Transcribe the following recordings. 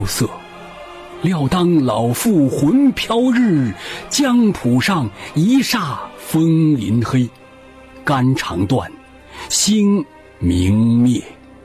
色。料当老妇魂飘日，江浦上一霎风林黑。肝肠断，星明灭。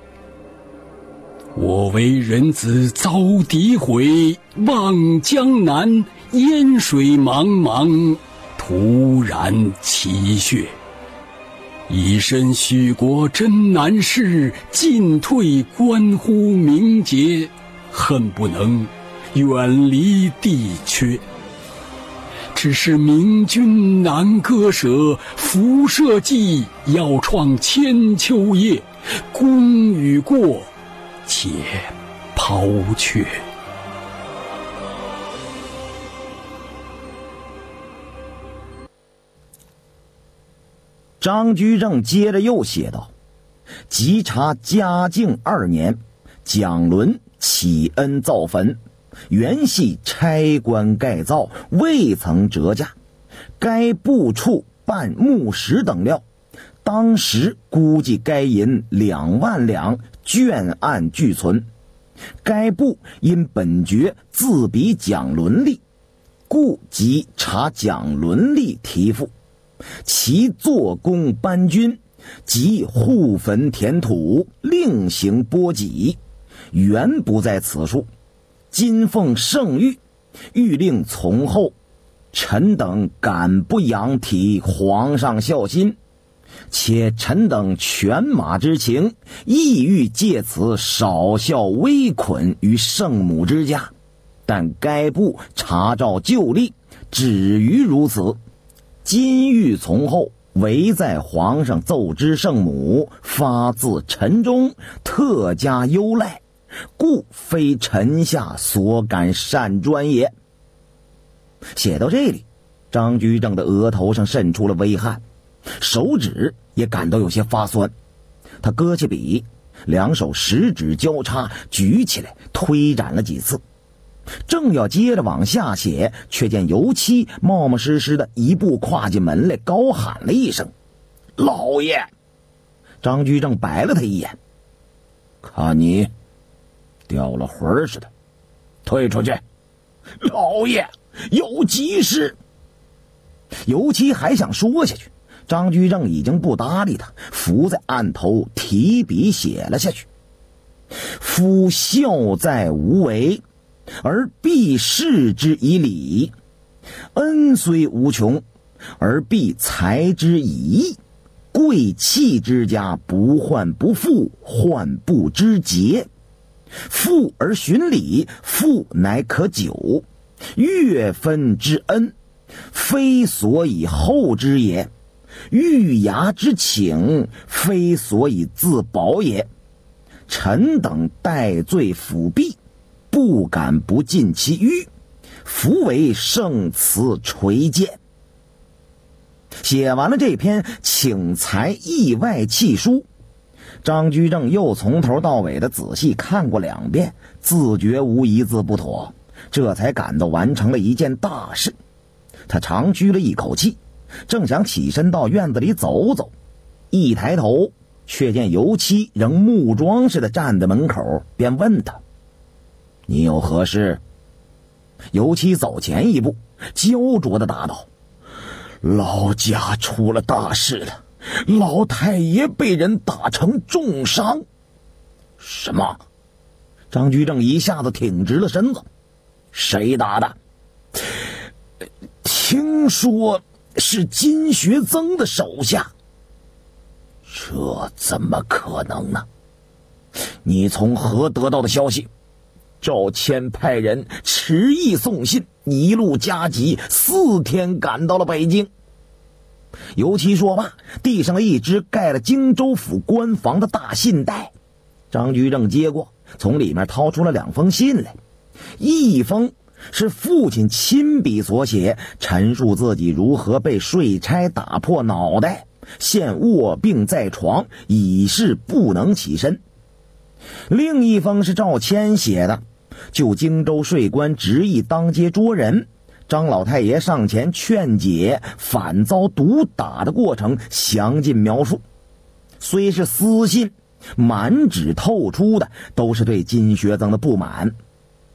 我为人子遭诋毁，望江南烟水茫茫，徒然其血。以身许国真难事，进退关乎名节，恨不能远离地阙。只是明君难割舍，辐射计要创千秋业，功与过且抛却。 张居正接着又写道：即察嘉靖2年，蒋伦启恩造坟，原系拆棺盖造，未曾折价。该部处办木石等料，当时估计该银2万两，卷案俱存。该部因本决自比蒋伦吏，故即查蒋伦吏提付。其做工搬军，即护坟填土，另行拨给，原不在此数。今奉圣谕，谕令从后，臣等敢不仰体皇上孝心？且臣等犬马之情，意欲借此少效微捆于圣母之家，但该部查照旧例，止于如此。今欲从后，唯在皇上奏知圣母，发自臣中，特加优赖，故非臣下所敢擅专也。写到这里，张居正的额头上渗出了微汗，手指也感到有些发酸。他搁起笔，两手食指交叉举起来，推展了几次，正要接着往下写，却见尤七冒冒失失的一步跨进门来，高喊了一声：老爷！张居正白了他一眼，看你掉了魂似的，退出去！老爷有急事！尤七还想说下去，张居正已经不搭理他，伏在案头提笔写了下去：夫孝在无为，而必视之以礼；恩虽无穷，而必财之以义。贵戚之家，不患不富，患不知节。富而循礼，富乃可久；月分之恩，非所以厚之也；玉牙之请，非所以自保也。臣等戴罪辅弼，不敢不尽其纡，弗为圣慈垂鉴。写完了这篇请才意外契书，张居正又从头到尾的仔细看过2遍，自觉无一字不妥，这才感到完成了一件大事。他长吁了一口气，正想起身到院子里走走，一抬头却见尤七仍木桩似的站在门口，便问他：你有何事？尤七走前一步，焦灼地答道：老家出了大事了，老太爷被人打成重伤。什么？张居正一下子挺直了身子。谁打的？听说是金学曾的手下。这怎么可能呢？你从何得到的消息？赵谦派人迟意送信，一路加急，4天赶到了北京。尤其说罢，递上了一只盖了荆州府官房的大信袋。张居正接过，从里面掏出了2封信来。一封是父亲亲笔所写，陈述自己如何被税差打破脑袋，现卧病在床，已是不能起身。另一封是赵谦写的，就荆州税官执意当街捉人，张老太爷上前劝解，反遭毒打的过程详尽描述。虽是私信，满纸透出的都是对金学曾的不满。